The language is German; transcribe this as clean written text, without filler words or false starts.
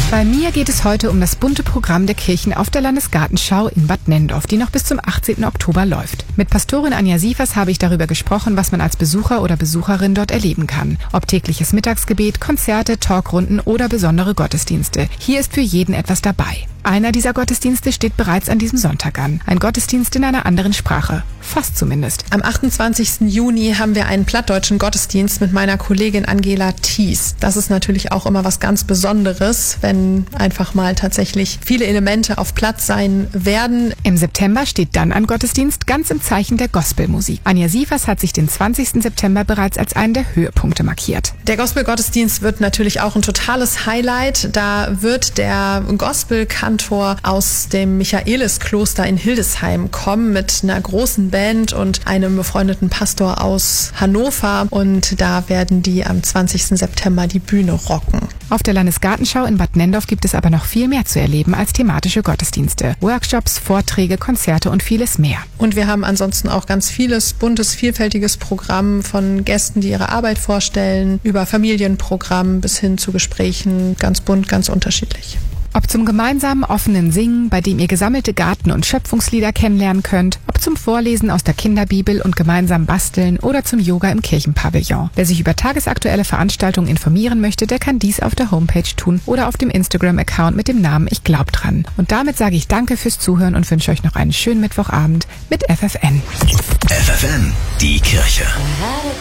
Bei mir geht es heute um das bunte Programm der Kirchen auf der Landesgartenschau in Bad Nenndorf, die noch bis zum 18. Oktober läuft. Mit Pastorin Anja Sievers habe ich darüber gesprochen, was man als Besucher oder Besucherin dort erleben kann. Ob tägliches Mittagsgebet, Konzerte, Talkrunden oder besondere Gottesdienste. Hier ist für jeden etwas dabei. Einer dieser Gottesdienste steht bereits an diesem Sonntag an. Ein Gottesdienst in einer anderen Sprache. Fast zumindest. Am 28. Juni haben wir einen plattdeutschen Gottesdienst mit meiner Kollegin Angela Thies. Das ist natürlich auch immer was ganz Besonderes, wenn einfach mal tatsächlich viele Elemente auf Platt sein werden. Im September steht dann ein Gottesdienst ganz im Zeichen der Gospelmusik. Anja Sievers hat sich den 20. September bereits als einen der Höhepunkte markiert. Der Gospel-Gottesdienst wird natürlich auch ein totales Highlight. Da wird der Gospelkantor aus dem Michaeliskloster in Hildesheim kommen mit einer großen Band und einem befreundeten Pastor aus Hannover. Und da werden die am 20. September die Bühne rocken. Auf der Landesgartenschau in Bad Nenndorf gibt es aber noch viel mehr zu erleben als thematische Gottesdienste. Workshops, Vorträge, Konzerte und vieles mehr. Und wir haben ansonsten auch ganz vieles buntes, vielfältiges Programm von Gästen, die ihre Arbeit vorstellen, über Familienprogramm bis hin zu Gesprächen. Ganz bunt, ganz unterschiedlich. Ob zum gemeinsamen offenen Singen, bei dem ihr gesammelte Garten- und Schöpfungslieder kennenlernen könnt, ob zum Vorlesen aus der Kinderbibel und gemeinsam basteln oder zum Yoga im Kirchenpavillon. Wer sich über tagesaktuelle Veranstaltungen informieren möchte, der kann dies auf der Homepage tun oder auf dem Instagram-Account mit dem Namen Ich glaub dran. Und damit sage ich danke fürs Zuhören und wünsche euch noch einen schönen Mittwochabend mit FFN. FFN, die Kirche.